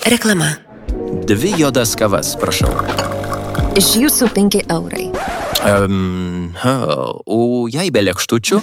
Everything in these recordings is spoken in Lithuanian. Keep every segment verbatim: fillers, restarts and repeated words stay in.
Reklama. Dvi juodas kavas, prašau. Iš jūsų penki eurai. Um, o jei be lėkštučių?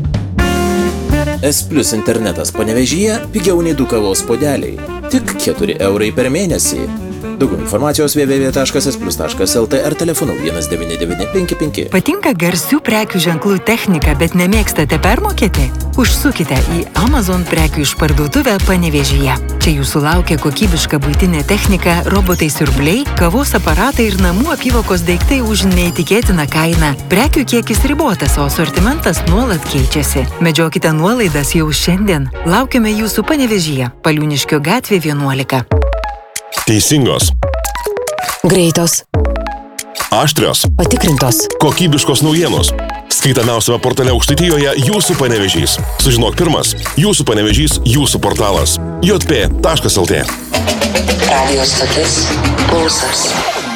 S Plus internetas Panevėžyje pigiau nei du kavos puodeliai. Tik keturi eurai per mėnesį. Daugiau informacijos w w w taškas s plus taškas l t ar telefonu vienas devyni devyni penki penki. Patinka garsių prekių ženklų technika, bet nemėgstate permokėti? Užsukite į Amazon prekių išparduotuvę Panevėžyje. Čia jūsų laukia kokybiška buitinė technika, robotai siurbliai, kavos aparatai ir namų apyvokos daiktai už neįtikėtiną kainą. Prekių kiekis ribotas, o asortimentas nuolat keičiasi. Medžiokite nuolaidas jau šiandien. Laukiame jūsų Panevėžyje, Paliūniškio gatvė vienuolika. Teisingos. Greitos. Aštrios. Patikrintos. Kokybiškos naujienos. Skaitamiausiame portale Aukštaitijoje Jūsų Panevėžys. Sužinok pirmas. Jūsų Panevėžys, jūsų portalas. j p taškas l t. Radio stotis Pulsas.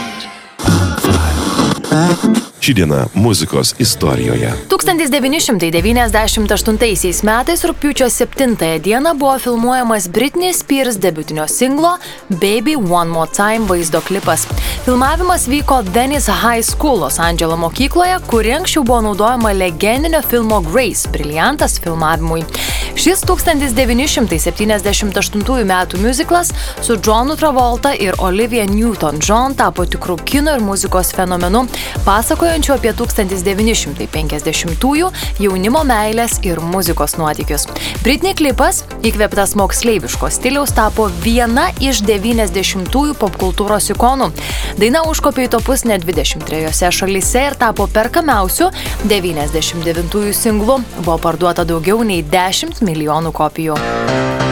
Ši diena muzikos istorijoje. tūkstantis devyni šimtai devyniasdešimt aštuntaisiais metais rugpjūčio septintąją dieną buvo filmuojamas Britney Spears debiutinio singlo Baby One More Time vaizdo klipas. Filmavimas vyko Venice High School Los Andželo mokykloje, kuri anksčiau buvo naudojama legendinio filmo Grace Brilliantas filmavimui. Šis tūkstantis devyni šimtai septyniasdešimt aštuntųjų metų musiclas su Johnu Travolta ir Olivia Newton-John tapo tikru kino ir muzikos fenomenu, pasakojančiu apie tūkstantis devyni šimtai penkiasdešimtųjų jaunimo meilės ir muzikos nuotykius. Britney klipas, įkvėptas moksleiviško stiliaus, tapo viena iš devyniasdešimtųjų popkultūros ikonų. Daina užkopė į topus net dvidešimt trejose šalyse ir tapo perkamiausiu devyniasdešimt devintųjų singlu. Buvo parduota daugiau nei dešimt milijonų kopijų.